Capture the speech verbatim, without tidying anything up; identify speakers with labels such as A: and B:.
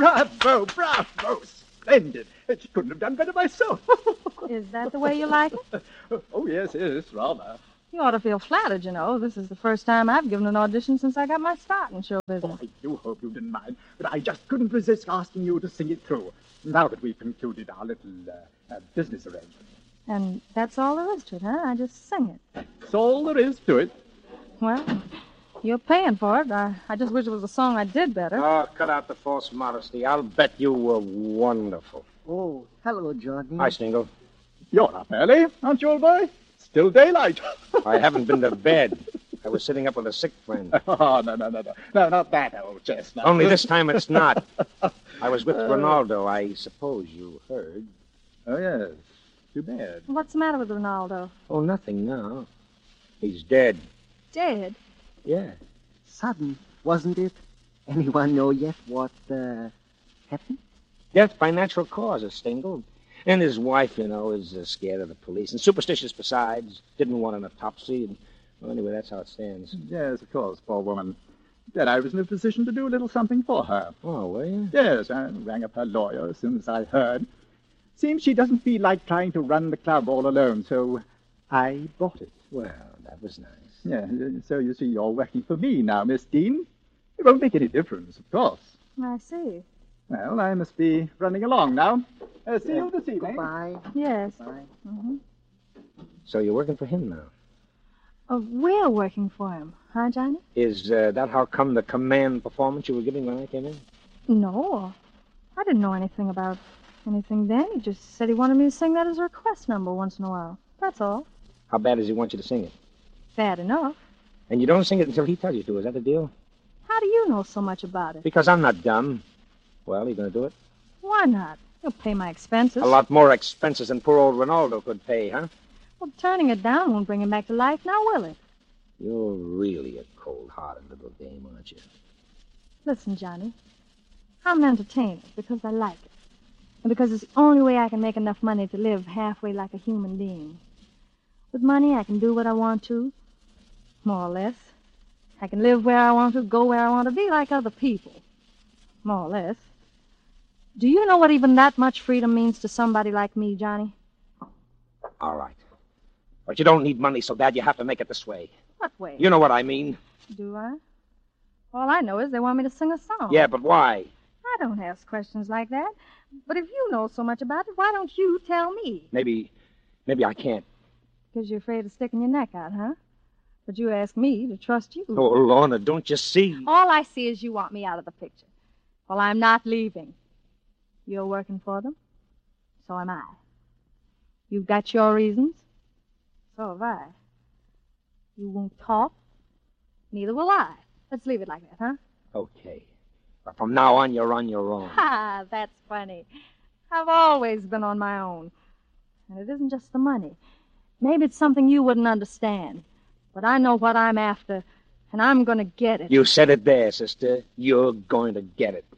A: Bravo, bravo. Splendid. She couldn't have done better myself.
B: Is that the way you like it?
A: Oh, yes, yes, rather.
B: You ought to feel flattered, you know. This is the first time I've given an audition since I got my start in show business.
A: Oh, I do hope you didn't mind, but I just couldn't resist asking you to sing it through, now that we've concluded our little uh, uh, business arrangement.
B: And that's all there is to it, huh? I just sing it.
A: That's all there is to it.
B: Well, you're paying for it. I, I just wish it was a song I did better.
C: Oh, cut out the false modesty. I'll bet you were wonderful.
D: Oh, hello, Johnny.
C: Hi, Stingle.
A: You're up early, aren't you, old boy? Still daylight.
C: I haven't been to bed. I was sitting up with a sick friend.
A: Oh, no, no, no, no. No, not that old chestnut.
C: Only this time it's not. I was with Ronaldo. I suppose you heard.
A: Oh, yes. Too bad.
B: What's the matter with Ronaldo?
C: Oh, nothing now. He's dead.
B: Dead?
C: Yeah.
D: Sudden, wasn't it? Anyone know yet what uh, happened?
C: Death by natural causes, Stingle. And his wife, you know, is uh, scared of the police. And superstitious besides. Didn't want an autopsy. And, well, anyway, that's how it stands.
A: Yes, of course, poor woman. Then I was in a position to do a little something for her.
C: Oh, were you?
A: Yes, I rang up her lawyer as soon as I heard. Seems she doesn't feel like trying to run the club all alone, so I bought it.
C: Well, that was nice.
A: Yeah, so you see, you're working for me now, Miss Dean. It won't make any difference, of course.
B: I see.
A: Well, I must be running along now. Uh, see you this evening.
D: Goodbye.
B: Yes.
D: Bye.
B: Mm-hmm.
C: So you're working for him now?
B: Oh, we're working for him, huh, Johnny?
C: Is uh, that how come the command performance you were giving when I came in?
B: No. I didn't know anything about anything then. He just said he wanted me to sing that as a request number once in a while. That's all.
C: How bad does he want you to sing it?
B: Bad enough.
C: And you don't sing it until he tells you to. Is that the deal?
B: How do you know so much about it?
C: Because I'm not dumb. Well, you going to do it?
B: Why not? You'll pay my expenses.
C: A lot more expenses than poor old Ronaldo could pay, huh?
B: Well, turning it down won't bring him back to life, now will it?
C: You're really a cold-hearted little dame, aren't you?
B: Listen, Johnny. I'm an entertainer because I like it. And because it's the only way I can make enough money to live halfway like a human being. With money, I can do what I want to, more or less. I can live where I want to, go where I want to, be like other people, more or less. Do you know what even that much freedom means to somebody like me, Johnny?
C: All right. But you don't need money so bad you have to make it this way.
B: What way?
C: You know what I mean.
B: Do I? All I know is they want me to sing a song.
C: Yeah, but why?
B: I don't ask questions like that. But if you know so much about it, why don't you tell me?
C: Maybe, maybe I can't.
B: Because you're afraid of sticking your neck out, huh? But you ask me to trust you.
C: Oh, Lorna, don't you see?
B: All I see is you want me out of the picture. Well, I'm not leaving. You're working for them. So am I. You've got your reasons. So have I. You won't talk. Neither will I. Let's leave it like that, huh?
C: Okay. But from now on, you're on your own.
B: Ha, that's funny. I've always been on my own. And it isn't just the money. Maybe it's something you wouldn't understand. But I know what I'm after, and I'm going to get it.
C: You said it there, sister. You're going to get it.